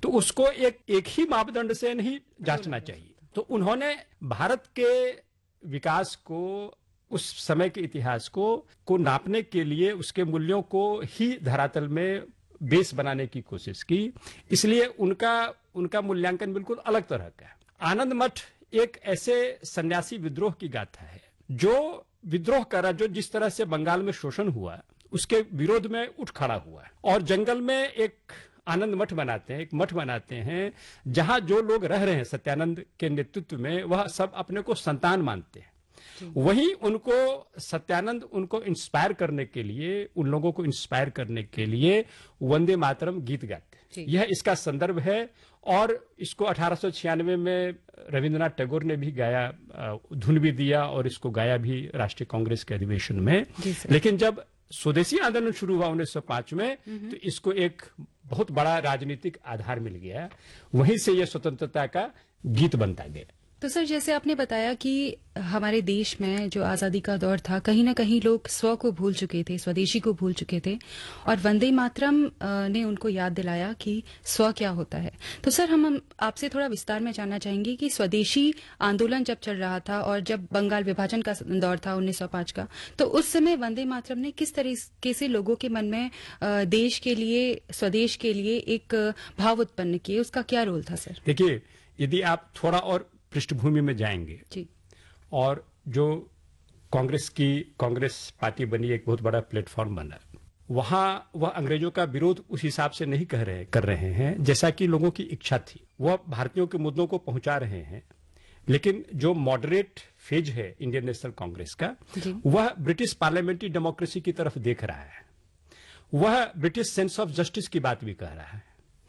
तो उसको एक ही मापदंड से नहीं जांचना चाहिए। तो उन्होंने भारत के विकास को, उस समय के इतिहास को नापने के लिए उसके मूल्यों को ही धरातल में बेस बनाने की कोशिश की। इसलिए उनका मूल्यांकन बिल्कुल अलग तरह का है। आनंद मठ एक ऐसे सन्यासी विद्रोह की गाथा है जो विद्रोह करा, जो जिस तरह से बंगाल में शोषण हुआ उसके विरोध में उठ खड़ा हुआ और जंगल में एक आनंद मठ बनाते हैं, एक मठ बनाते हैं जहां जो लोग रह रहे हैं सत्यानंद के नेतृत्व में, वह सब अपने को संतान मानते हैं। वहीं उनको सत्यानंद उनको इंस्पायर करने के लिए, उन लोगों को इंस्पायर करने के लिए वंदे मातरम गीत गाते हैं। यह इसका संदर्भ है और इसको 1896 में रविंद्रनाथ टैगोर ने भी गाया, धुन भी दिया और इसको गाया भी राष्ट्रीय कांग्रेस के अधिवेशन में। लेकिन जब स्वदेशी आंदोलन शुरू हुआ 1905 में तो इसको एक बहुत बड़ा राजनीतिक आधार मिल गया। वहीं से यह स्वतंत्रता का गीत बनता गया। तो सर, जैसे आपने बताया कि हमारे देश में जो आजादी का दौर था, कहीं ना कहीं लोग स्व को भूल चुके थे, स्वदेशी को भूल चुके थे, और वंदे मातरम ने उनको याद दिलाया कि स्व क्या होता है। तो सर, हम आपसे थोड़ा विस्तार में जानना चाहेंगे कि स्वदेशी आंदोलन जब चल रहा था और जब बंगाल विभाजन का दौर था 1905 का, तो उस समय वंदे मातरम ने किस तरीके से लोगों के मन में देश के लिए, स्वदेश के लिए एक भाव उत्पन्न किए, उसका क्या रोल था सर? देखिए, यदि आप थोड़ा और पृष्ठभूमि में जाएंगे जी, और जो कांग्रेस पार्टी बनी, एक बहुत बड़ा प्लेटफॉर्म बना, वहां वह अंग्रेजों का विरोध उस हिसाब से नहीं कर रहे हैं जैसा कि लोगों की इच्छा थी। वह भारतीयों के मुद्दों को पहुंचा रहे हैं, लेकिन जो मॉडरेट फेज है इंडियन नेशनल कांग्रेस का, वह ब्रिटिश पार्लियामेंट्री डेमोक्रेसी की तरफ देख रहा है। वह ब्रिटिश सेंस ऑफ जस्टिस की बात भी कह रहा है।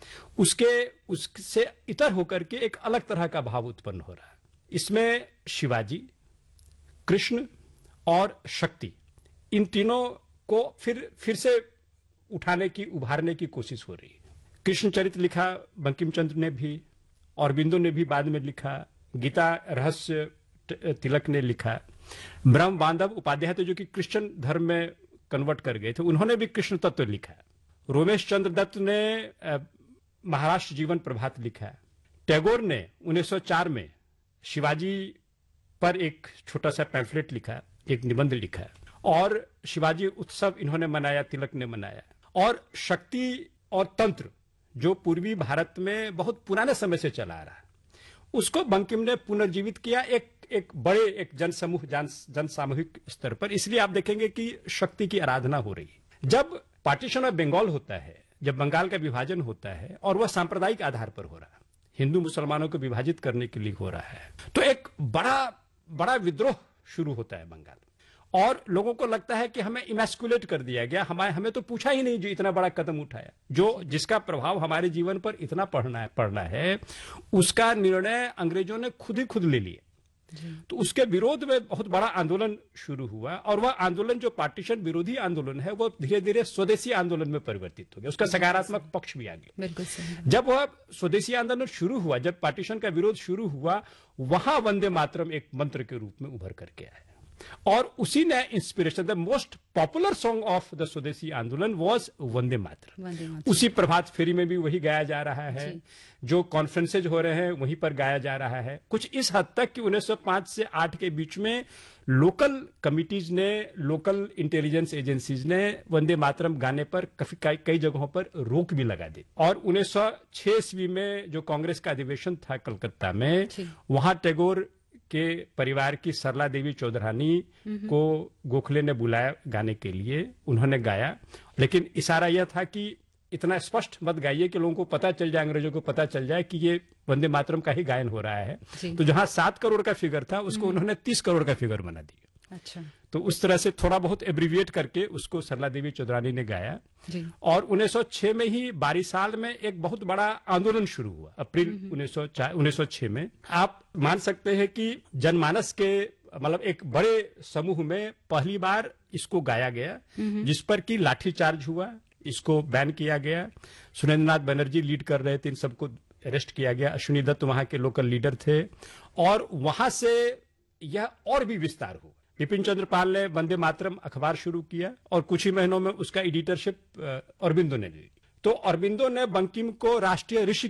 उससे इतर होकर के एक अलग तरह का भाव उत्पन्न हो रहा है। इसमें शिवाजी, कृष्ण और शक्ति, इन तीनों को फिर से उभारने की कोशिश हो रही है। कृष्ण चरित्र लिखा बंकिम चंद्र ने भी, औरबिंदो ने भी बाद में लिखा, गीता रहस्य तिलक ने लिखा, ब्रह्म बांधव उपाध्याय थे जो कि क्रिश्चियन धर्म में कन्वर्ट कर गए थे, उन्होंने भी कृष्ण तत्व लिखा। रोमेश चंद्र दत्त ने महाराष्ट्र जीवन प्रभात लिखा है। टैगोर ने 1904 में शिवाजी पर एक छोटा सा पैम्फलेट लिखा, एक निबंध लिखा, और शिवाजी उत्सव इन्होंने मनाया, तिलक ने मनाया। और शक्ति और तंत्र जो पूर्वी भारत में बहुत पुराने समय से चला आ रहा है, उसको बंकिम ने पुनर्जीवित किया एक बड़े एक जन सामूहिक स्तर पर। इसलिए आप देखेंगे कि शक्ति की आराधना हो रही है। जब पार्टीशन ऑफ बंगाल होता है, जब बंगाल का विभाजन होता है और वह सांप्रदायिक आधार पर हो रहा है, हिंदू मुसलमानों को विभाजित करने के लिए हो रहा है, तो एक बड़ा विद्रोह शुरू होता है बंगाल में। और लोगों को लगता है कि हमें इमैस्कुलेट कर दिया गया, हमें तो पूछा ही नहीं जो इतना बड़ा कदम उठाया, जिसका प्रभाव हमारे जीवन पर इतना पड़ना है, उसका निर्णय अंग्रेजों ने खुद ले लिया। तो उसके विरोध में बहुत बड़ा आंदोलन शुरू हुआ और वह आंदोलन जो पार्टीशन विरोधी आंदोलन है, वो धीरे धीरे स्वदेशी आंदोलन में परिवर्तित हो गया। उसका सकारात्मक पक्ष भी आ गया। जब वह स्वदेशी आंदोलन शुरू हुआ, जब पार्टीशन का विरोध शुरू हुआ, वहां वंदे मातरम एक मंत्र के रूप में उभर करके आया और उसी ने inspiration, the most popular song of the स्वदेशी आंदोलन वाज वंदे मातरम। उसी प्रभात फेरी में भी वही गाया जा रहा है, जो कॉन्फ्रेंसेज हो रहे हैं वहीं पर गाया जा रहा है। कुछ इस हद तक कि 1905 से 8 के बीच में लोकल कमिटीज ने, लोकल इंटेलिजेंस एजेंसीज ने वंदे मातरम गाने पर कई जगहों पर रोक भी लगा दी। और 1906 ईस्वी में जो कांग्रेस का अधिवेशन था कलकत्ता में, वहां टैगोर के परिवार की सरला देवी चौधरानी को गोखले ने बुलाया गाने के लिए, उन्होंने गाया, लेकिन इशारा यह था कि इतना स्पष्ट मत गाइए कि लोगों को पता चल जाए, अंग्रेजों को पता चल जाए कि ये वंदे मातरम का ही गायन हो रहा है। तो जहां 7 करोड़ का फिगर था, उसको उन्होंने 30 करोड़ का फिगर बना दिया। अच्छा। तो उस तरह से थोड़ा बहुत एब्रीविएट करके उसको सरला देवी चौधरानी ने गाया। और 1906 में ही बारिसाल में एक बहुत बड़ा आंदोलन शुरू हुआ, अप्रैल 1906 में। आप मान सकते हैं कि जनमानस के मतलब एक बड़े समूह में पहली बार इसको गाया गया, जिस पर कि लाठीचार्ज हुआ, इसको बैन किया गया। सुरेंद्रनाथ बनर्जी लीड कर रहे थे, इन सबको अरेस्ट किया गया। अश्विनी दत्त वहां के लोकल लीडर थे और वहां से यह और भी विस्तार हुआ। बिपिन चंद्र पाल ने वंदे मातरम अखबार शुरू किया और कुछ ही महीनों में उसका एडिटरशिप अरबिंदो ने ली। तो अरबिंदो ने बंकिम को राष्ट्रीय ऋषि